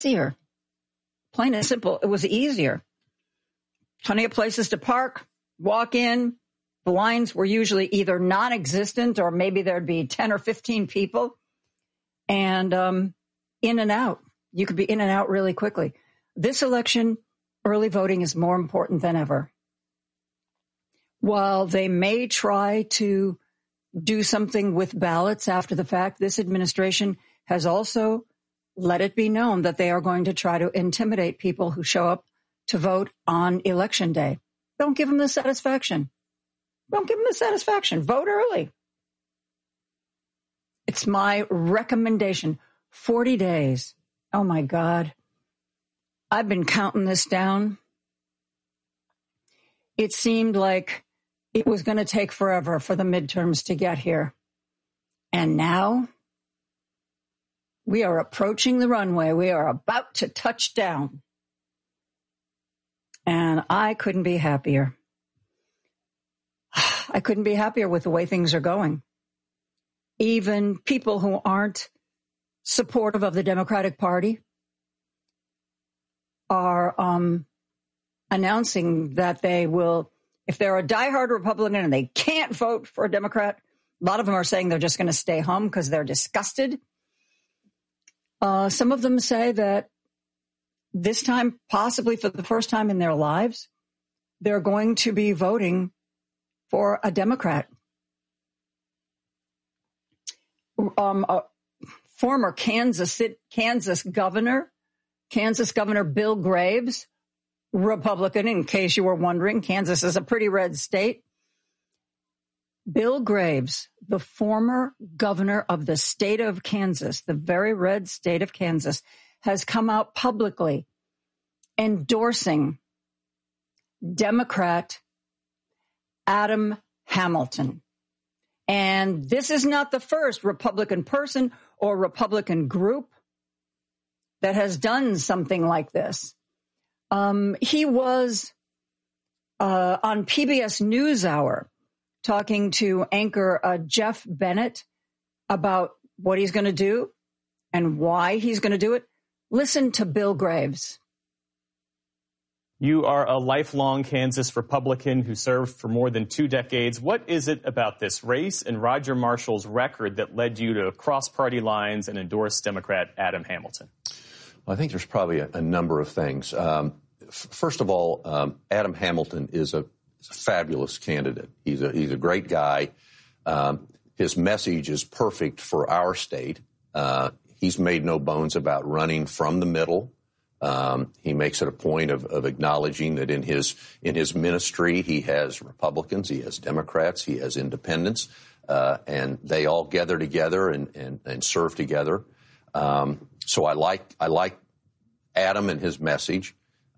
easier. Plain and simple, it was easier. Plenty of places to park, walk in. The lines were usually either non-existent or maybe there'd be 10 or 15 people. And in and out. You could be in and out really quickly. This election, early voting is more important than ever. While they may try to do something with ballots after the fact, this administration has also let it be known that they are going to try to intimidate people who show up to vote on Election Day. Don't give them the satisfaction. Don't give them the satisfaction. Vote early. It's my recommendation. 40 days. Oh, my God. I've been counting this down. It seemed like it was going to take forever for the midterms to get here. And now we are approaching the runway. We are about to touch down. And I couldn't be happier. I couldn't be happier with the way things are going. Even people who aren't supportive of the Democratic Party are announcing that they will, if they're a diehard Republican and they can't vote for a Democrat, a lot of them are saying they're just going to stay home because they're disgusted. Some of them say that this time, possibly for the first time in their lives, they're going to be voting for a Democrat. Former Kansas Governor Bill Graves, Republican, in case you were wondering. Kansas is a pretty red state. Bill Graves, the former governor of the state of Kansas, the very red state of Kansas, has come out publicly endorsing Democrat Adam Hamilton. And this is not the first Republican person or Republican group that has done something like this. He was on PBS NewsHour talking to anchor Jeff Bennett about what he's going to do and why he's going to do it. Listen to Bill Graves. You are a lifelong Kansas Republican who served for more than 2 decades. What is it about this race and Roger Marshall's record that led you to cross party lines and endorse Democrat Adam Hamilton? Well, I think there's probably a number of things. First of all, Adam Hamilton is a fabulous candidate. He's a great guy. His message is perfect for our state. He's made no bones about running from the middle. He makes it a point of acknowledging that in his ministry he has Republicans, he has Democrats, he has independents, and they all gather together and serve together. So I like Adam and his message.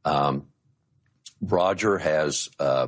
Roger has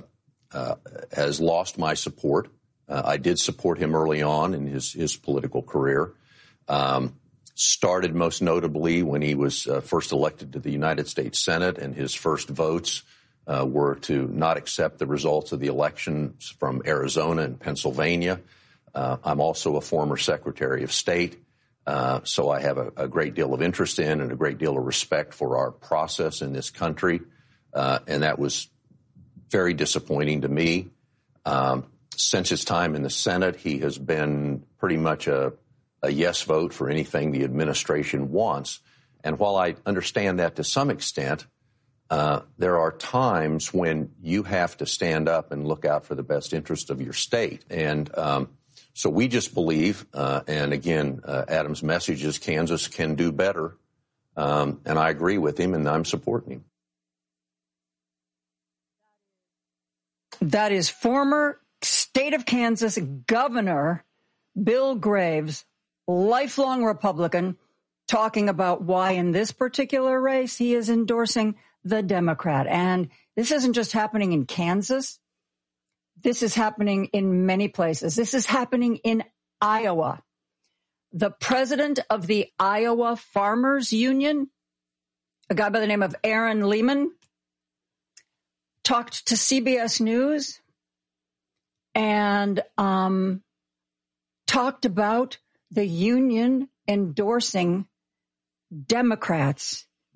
lost my support. I did support him early on in his political career. Started most notably when he was first elected to the United States Senate, and his first votes were to not accept the results of the elections from Arizona and Pennsylvania. I'm also a former Secretary of State, so I have a great deal of interest in and a great deal of respect for our process in this country, and that was very disappointing to me. Since his time in the Senate, he has been pretty much a yes vote for anything the administration wants. And while I understand that to some extent, there are times when you have to stand up and look out for the best interest of your state. And so we just believe, and again, Adam's message is Kansas can do better. And I agree with him, and I'm supporting him. That is former state of Kansas Governor Bill Graves, lifelong Republican, talking about why in this particular race he is endorsing the Democrat. And this isn't just happening in Kansas. This is happening in many places. This is happening in Iowa. The president of the Iowa Farmers Union, a guy by the name of Aaron Lehman, talked to CBS News and talked about the union endorsing Democrats